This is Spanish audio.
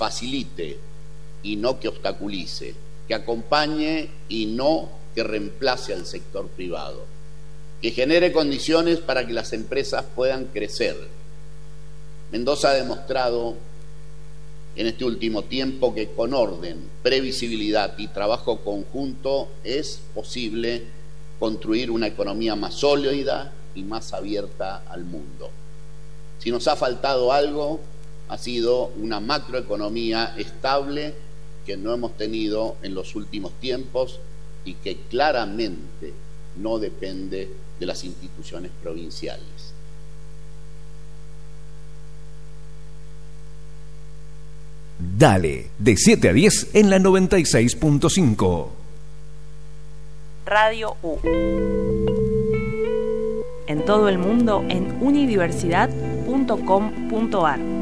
facilite y no que obstaculice, que acompañe y no que reemplace al sector privado, que genere condiciones para que las empresas puedan crecer. Mendoza ha demostrado en este último tiempo que con orden, previsibilidad y trabajo conjunto es posible construir una economía más sólida y más abierta al mundo. Si nos ha faltado algo, ha sido una macroeconomía estable que no hemos tenido en los últimos tiempos y que claramente no depende de las instituciones provinciales. Dale, de 7 a 10 en la 96.5. Radio U. En todo el mundo en unidiversidad.com.ar.